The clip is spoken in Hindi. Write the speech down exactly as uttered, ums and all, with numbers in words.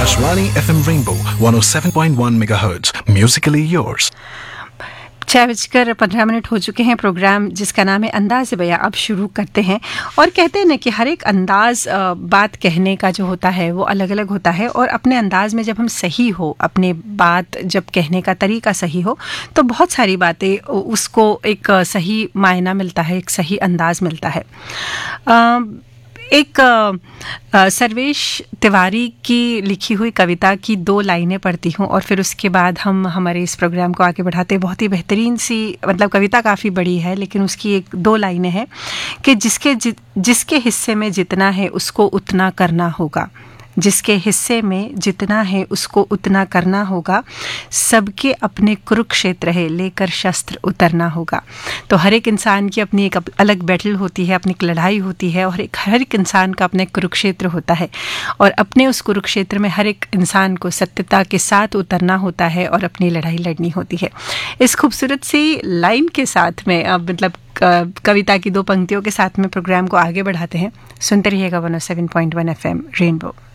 Akashvani F M Rainbow one oh seven point one megahertz. Musically yours. छः बजकर पंद्रह मिनट हो चुके हैं। प्रोग्राम जिसका नाम है अंदाज़ बयां अब शुरू करते हैं। और कहते हैं ना कि हर एक अंदाज़ बात कहने का जो होता है वो अलग अलग होता है, और अपने अंदाज़ में जब हम सही हो, अपने बात जब कहने का तरीका सही हो, तो बहुत सारी बातें उसको एक सही मायना मिलता है, एक सही अंदाज़ मिलता है। आ, एक आ, सर्वेश तिवारी की लिखी हुई कविता की दो लाइनें पढ़ती हूँ और फिर उसके बाद हम हमारे इस प्रोग्राम को आगे बढ़ाते हैं। बहुत ही बेहतरीन सी, मतलब कविता काफ़ी बड़ी है लेकिन उसकी एक दो लाइनें हैं कि जिसके जि, जिसके हिस्से में जितना है उसको उतना करना होगा, जिसके हिस्से में जितना है उसको उतना करना होगा, सबके अपने कुरुक्षेत्र है लेकर शस्त्र उतरना होगा। तो हर एक इंसान की अपनी एक अलग बैटल होती है, अपनी एक लड़ाई होती है, और एक हर एक इंसान का अपना कुरुक्षेत्र होता है, और अपने उस कुरुक्षेत्र में हर एक इंसान को सत्यता के साथ उतरना होता है और अपनी लड़ाई लड़नी होती है। इस खूबसूरत सी लाइन के साथ में अब मतलब कविता की दो पंक्तियों के साथ में प्रोग्राम को आगे बढ़ाते हैं। सुनते रहिएगा one O seven point one F M rainbow.